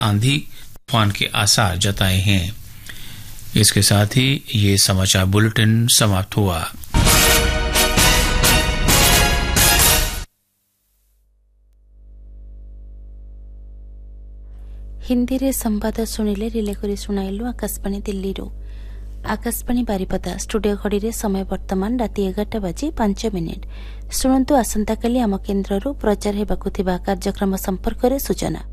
आंधी तूफान के आसार जताए हैं। इसके साथ ही ये समाचार बुलेटिन समाप्त हुआ। हिंदी रे संवाद शुणिले रिले करी शुणाइलु आकाशवाणी दिल्ली। आकाशवाणी बारिपदा स्टूडियो घड़ी रे समय वर्तमान राति 11:05। शुणु आसंता काली आम केन्द्ररू प्रचार हेबाकु थिबा कार्यक्रम संपर्क रे सूचना।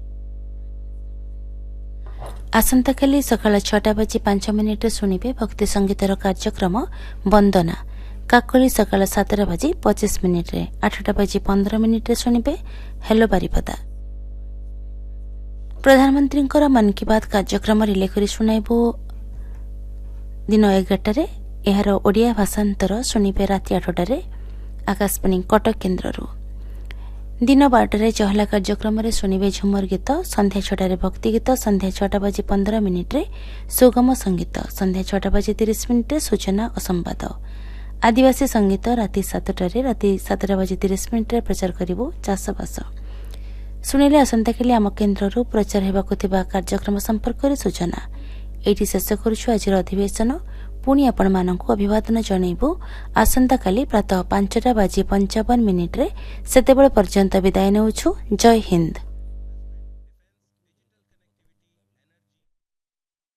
आसंता काली सकाळ 6:05 शुणिबे भक्ति संगीतर कार्यक्रम वंदना। काकली सकाळ 7:25 8:15 शुणिबे हेलो बारिपदा। प्रधानमंत्री मन की बात कार्यक्रम रिले करी शुणाइबु दिन 11 यार ओडिया भाषांतर शुणिबे राति 8 आकाशवाणी कटक केन्द्ररू। दिन 12 चहला कार्यक्रम शुणिबे झुमर गीत, संध्या 6 भक्ति गीत, संध्या 6:15 सुगम संगीत, संध्या 6:30 सूचना और संवाद। आदिवासी संगीत राति 7 राति 7:30 प्रचार करिबो चाषबास। शुणिले आसंता काली आम केन्द्ररू प्रचार हेबाकु थिबा कार्यक्रम संपर्क रे सूचना। एठी शेष करूछु आजिर अधिवेशन। पुणी आपण मानकु अभिवादन जणाइबु आसंता काली प्रातः 5:55 सेतेबेले पर्यंत विदाय नेउछु। जय हिंद।